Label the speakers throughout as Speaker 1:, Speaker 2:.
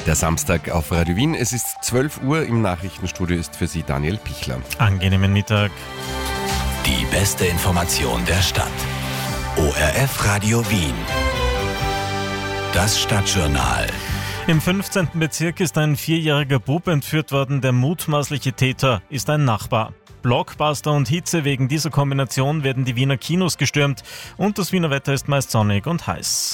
Speaker 1: Der Samstag auf Radio Wien. Es ist 12 Uhr. Im Nachrichtenstudio ist für Sie Daniel Pichler.
Speaker 2: Angenehmen Mittag.
Speaker 3: Die beste Information der Stadt. ORF Radio Wien. Das Stadtjournal.
Speaker 2: Im 15. Bezirk ist ein 4-jähriger Bub entführt worden. Der mutmaßliche Täter ist ein Nachbar. Blockbuster und Hitze, wegen dieser Kombination werden die Wiener Kinos gestürmt und das Wiener Wetter ist meist sonnig und heiß.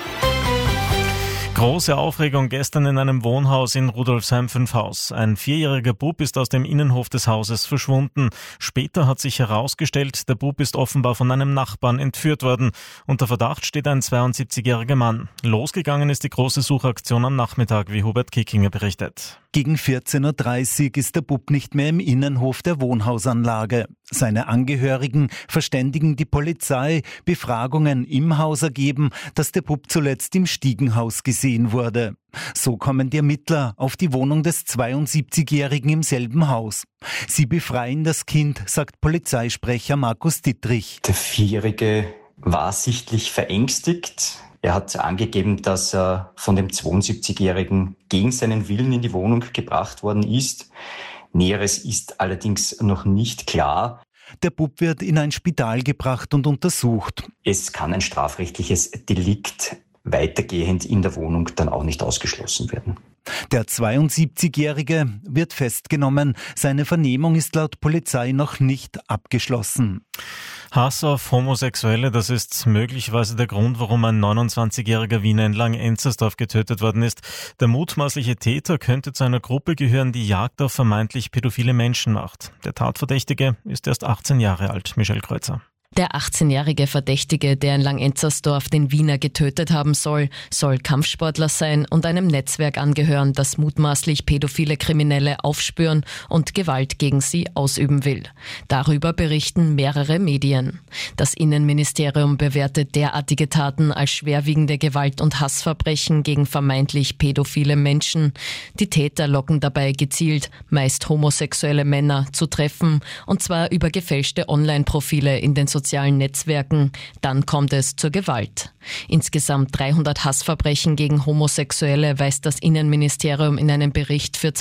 Speaker 2: Große Aufregung gestern in einem Wohnhaus in Rudolfsheim-5 Ein 4-jähriger Bub ist aus dem Innenhof des Hauses verschwunden. Später hat sich herausgestellt, der Bub ist offenbar von einem Nachbarn entführt worden. Unter Verdacht steht ein 72-jähriger Mann. Losgegangen ist die große Suchaktion am Nachmittag, wie Hubert Kickinger berichtet.
Speaker 4: Gegen 14.30 Uhr ist der Bub nicht mehr im Innenhof der Wohnhausanlage. Seine Angehörigen verständigen die Polizei, Befragungen im Haus ergeben, dass der Bub zuletzt im Stiegenhaus gesehen wurde. So kommen die Ermittler auf die Wohnung des 72-Jährigen im selben Haus. Sie befreien das Kind, sagt Polizeisprecher Markus Dittrich.
Speaker 5: Der 4-Jährige war sichtlich verängstigt. Er hat angegeben, dass er von dem 72-Jährigen gegen seinen Willen in die Wohnung gebracht worden ist. Näheres ist allerdings noch nicht klar.
Speaker 4: Der Bub wird in ein Spital gebracht und untersucht.
Speaker 5: Es kann ein strafrechtliches Delikt weitergehend in der Wohnung dann auch nicht ausgeschlossen werden.
Speaker 4: Der 72-Jährige wird festgenommen. Seine Vernehmung ist laut Polizei noch nicht abgeschlossen.
Speaker 2: Hass auf Homosexuelle, das ist möglicherweise der Grund, warum ein 29-jähriger Wiener in Langenzenstersdorf getötet worden ist. Der mutmaßliche Täter könnte zu einer Gruppe gehören, die Jagd auf vermeintlich pädophile Menschen macht. Der Tatverdächtige ist erst 18 Jahre alt. Michelle Kreuzer.
Speaker 6: Der 18-jährige Verdächtige, der in Langenzenstersdorf den Wiener getötet haben soll Kampfsportler sein und einem Netzwerk angehören, das mutmaßlich pädophile Kriminelle aufspüren und Gewalt gegen sie ausüben will. Darüber berichten mehrere Medien. Das Innenministerium bewertet derartige Taten als schwerwiegende Gewalt- und Hassverbrechen gegen vermeintlich pädophile Menschen. Die Täter locken dabei gezielt, meist homosexuelle Männer, zu treffen, und zwar über gefälschte Online-Profile in den sozialen Netzwerken, dann kommt es zur Gewalt. Insgesamt 300 Hassverbrechen gegen Homosexuelle weist das Innenministerium in einem Bericht für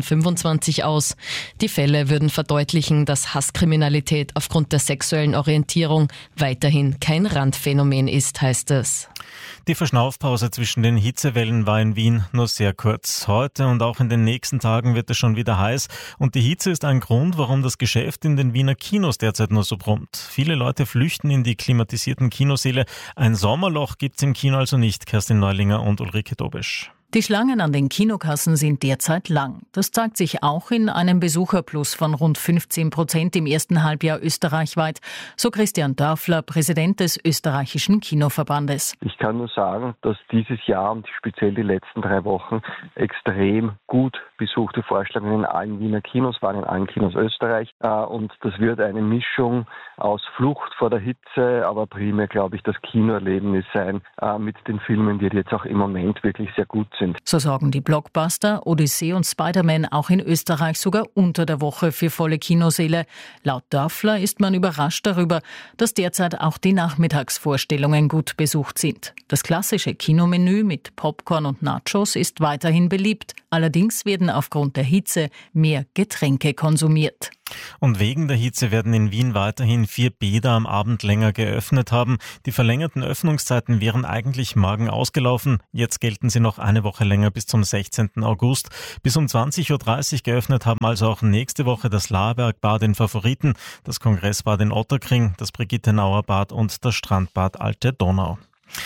Speaker 6: 2025 aus. Die Fälle würden verdeutlichen, dass Hasskriminalität aufgrund der sexuellen Orientierung weiterhin kein Randphänomen ist, heißt es.
Speaker 2: Die Verschnaufpause zwischen den Hitzewellen war in Wien nur sehr kurz. Heute und auch in den nächsten Tagen wird es schon wieder heiß und die Hitze ist ein Grund, warum das Geschäft in den Wiener Kinos derzeit nur so brummt. Viele Leute flüchten in die klimatisierten Kinosäle. Ein Sommerloch gibt's im Kino also nicht. Kerstin Neulinger und Ulrike Dobisch.
Speaker 7: Die Schlangen an den Kinokassen sind derzeit lang. Das zeigt sich auch in einem Besucherplus von rund 15% im ersten Halbjahr österreichweit, so Christian Dörfler, Präsident des österreichischen Kinoverbandes.
Speaker 8: Ich kann nur sagen, dass dieses Jahr und speziell die letzten 3 Wochen extrem gut besuchte Vorstellungen in allen Wiener Kinos waren, in allen Kinos Österreich. Und das wird eine Mischung aus Flucht vor der Hitze, aber primär, glaube ich, das Kinoerlebnis sein mit den Filmen, die jetzt auch im Moment wirklich sehr gut sind.
Speaker 7: So sorgen die Blockbuster, Odyssee und Spider-Man auch in Österreich sogar unter der Woche für volle Kinosäle. Laut Dörfler ist man überrascht darüber, dass derzeit auch die Nachmittagsvorstellungen gut besucht sind. Das klassische Kinomenü mit Popcorn und Nachos ist weiterhin beliebt. Allerdings werden aufgrund der Hitze mehr Getränke konsumiert.
Speaker 2: Und wegen der Hitze werden in Wien weiterhin 4 Bäder am Abend länger geöffnet haben. Die verlängerten Öffnungszeiten wären eigentlich morgen ausgelaufen. Jetzt gelten sie noch eine Woche länger bis zum 16. August. Bis um 20.30 Uhr geöffnet haben also auch nächste Woche das Laerbergbad in Favoriten, das Kongressbad in Otterkring, das Brigittenauer Bad und das Strandbad Alte Donau.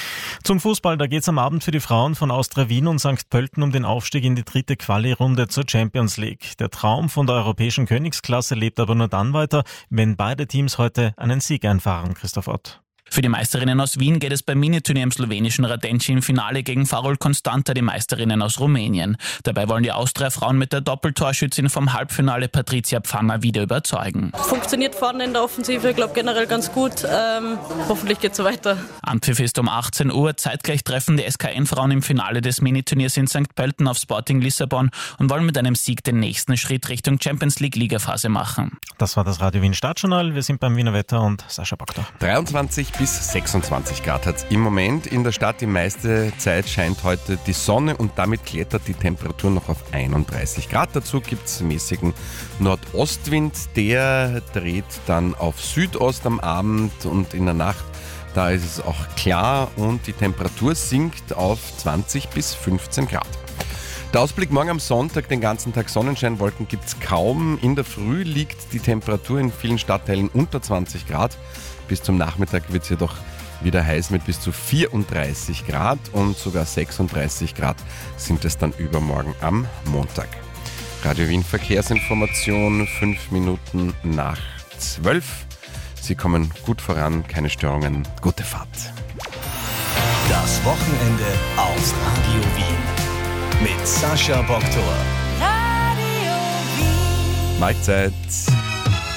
Speaker 2: Zum Fußball, da geht's am Abend für die Frauen von Austria Wien und St. Pölten um den Aufstieg in die 3. Quali-Runde zur Champions League. Der Traum von der europäischen Königsklasse lebt aber nur dann weiter, wenn beide Teams heute einen Sieg einfahren. Christoph Ott.
Speaker 9: Für die Meisterinnen aus Wien geht es beim Miniturnier im slowenischen Radenci im Finale gegen Farol Constanta, die Meisterinnen aus Rumänien. Dabei wollen die Austria-Frauen mit der Doppeltorschützin vom Halbfinale Patricia Pfanner wieder überzeugen.
Speaker 10: Funktioniert vorne in der Offensive, glaube generell ganz gut. Hoffentlich geht es so weiter.
Speaker 9: Anpfiff ist um 18 Uhr. Zeitgleich treffen die SKN-Frauen im Finale des Miniturniers in St. Pölten auf Sporting Lissabon und wollen mit einem Sieg den nächsten Schritt Richtung Champions League Ligaphase machen.
Speaker 2: Das war das Radio Wien Stadtjournal. Wir sind beim Wiener Wetter und Sascha Bockter.
Speaker 1: 23 bis bis 26 Grad hat es im Moment in der Stadt. Die meiste Zeit scheint heute die Sonne und damit klettert die Temperatur noch auf 31 Grad. Dazu gibt es mäßigen Nordostwind, der dreht dann auf Südost am Abend und in der Nacht. Da ist es auch klar und die Temperatur sinkt auf 20 bis 15 Grad. Der Ausblick morgen am Sonntag, den ganzen Tag Sonnenschein, Wolken gibt es kaum. In der Früh liegt die Temperatur in vielen Stadtteilen unter 20 Grad. Bis zum Nachmittag wird es jedoch wieder heiß mit bis zu 34 Grad und sogar 36 Grad sind es dann übermorgen am Montag. Radio Wien Verkehrsinformation, 5 Minuten nach 12. Sie kommen gut voran, keine Störungen, gute Fahrt.
Speaker 3: Das Wochenende auf Radio Wien mit Sascha Boktor.
Speaker 1: Mahlzeit.